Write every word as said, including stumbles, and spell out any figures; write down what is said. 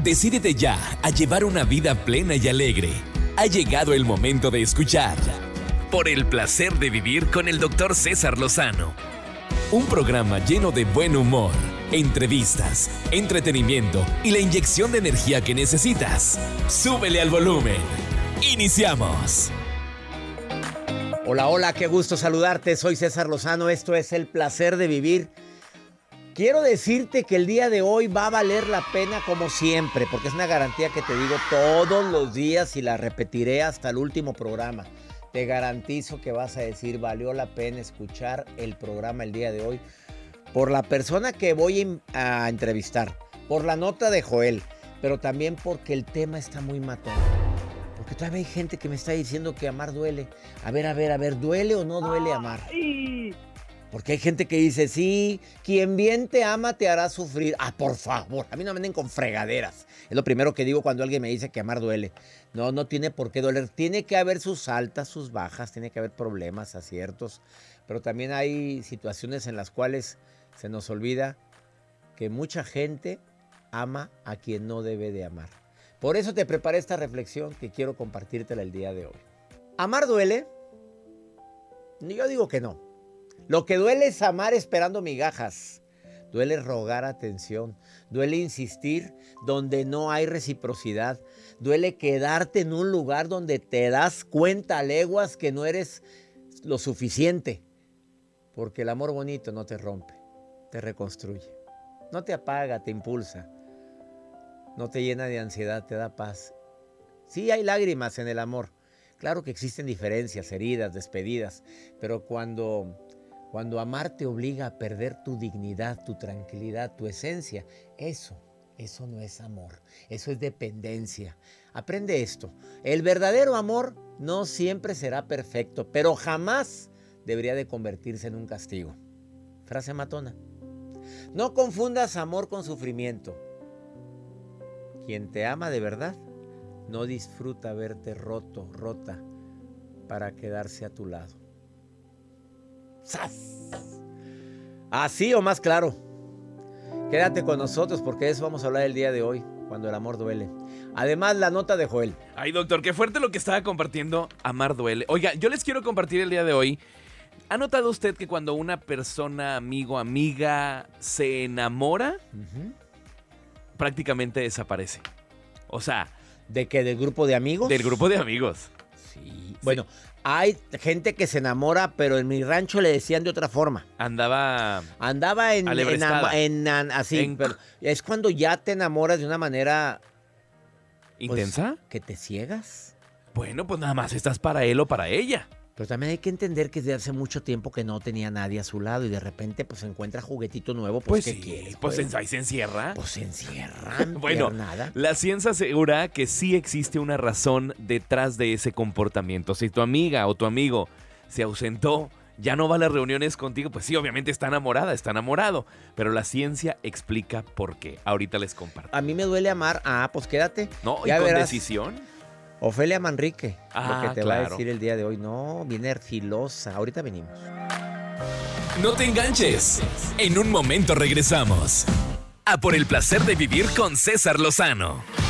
Decídete ya a llevar una vida plena y alegre. Ha llegado el momento de escuchar Por el placer de vivir con el doctor César Lozano. Un programa lleno de buen humor, entrevistas, entretenimiento y la inyección de energía que necesitas. Súbele al volumen. ¡Iniciamos! Hola, hola, qué gusto saludarte. Soy César Lozano. Esto es El Placer de Vivir. Quiero decirte que el día de hoy va a valer la pena como siempre, porque es una garantía que te digo todos los días y la repetiré hasta el último programa. Te garantizo que vas a decir, valió la pena escuchar el programa el día de hoy por la persona que voy a entrevistar, por la nota de Joel, pero también porque el tema está muy matón. Porque todavía hay gente que me está diciendo que amar duele. A ver, a ver, a ver, ¿duele o no duele amar? Ay. Porque hay gente que dice, sí, quien bien te ama te hará sufrir. Ah, por favor, a mí no me anden con fregaderas. Es lo primero que digo cuando alguien me dice que amar duele. No, no tiene por qué doler. Tiene que haber sus altas, sus bajas, tiene que haber problemas, aciertos. Pero también hay situaciones en las cuales se nos olvida que mucha gente ama a quien no debe de amar. Por eso te preparé esta reflexión que quiero compartírtela el día de hoy. ¿Amar duele? Yo digo que no. Lo que duele es amar esperando migajas. Duele rogar atención. Duele insistir donde no hay reciprocidad. Duele quedarte en un lugar donde te das cuenta a leguas que no eres lo suficiente. Porque el amor bonito no te rompe, te reconstruye. No te apaga, te impulsa. No te llena de ansiedad, te da paz. Sí hay lágrimas en el amor. Claro que existen diferencias, heridas, despedidas. Pero cuando... Cuando amar te obliga a perder tu dignidad, tu tranquilidad, tu esencia, eso, eso no es amor, eso es dependencia. Aprende esto, el verdadero amor no siempre será perfecto, pero jamás debería de convertirse en un castigo. Frase matona. No confundas amor con sufrimiento. Quien te ama de verdad no disfruta verte roto, rota, para quedarse a tu lado. ¡Sas! Así o más claro. Quédate con nosotros porque de eso vamos a hablar el día de hoy, cuando el amor duele. Además, la nota de Joel. Ay, doctor, qué fuerte lo que estaba compartiendo. Amar duele. Oiga, yo les quiero compartir el día de hoy. ¿Ha notado usted que cuando una persona, amigo, amiga, se enamora, uh-huh, prácticamente desaparece? O sea... ¿De qué? ¿Del grupo de amigos? Del grupo de amigos. Sí. Bueno... Sí. Hay gente que se enamora, pero en mi rancho le decían de otra forma. Andaba... Andaba en... en, en, en así, en... pero es cuando ya te enamoras de una manera... ¿Intensa? Pues, que te ciegas. Bueno, pues nada más estás para él o para ella. Pero también hay que entender que desde hace mucho tiempo que no tenía nadie a su lado y de repente pues encuentra juguetito nuevo. Pues, pues ¿qué sí, quieres? Pues, pues ahí se encierra. Pues se encierra. Bueno, nada. La ciencia asegura que sí existe una razón detrás de ese comportamiento. Si tu amiga o tu amigo se ausentó, ya no va a las reuniones contigo, pues sí, obviamente está enamorada, está enamorado. Pero la ciencia explica por qué. Ahorita les comparto. A mí me duele amar. Ah, pues quédate. No, ya y con verás. Decisión. Ofelia Manrique, ah, lo que te claro. va a decir el día de hoy. No, viene filosa. Ahorita venimos. No te enganches. En un momento regresamos. A Por el placer de vivir con César Lozano.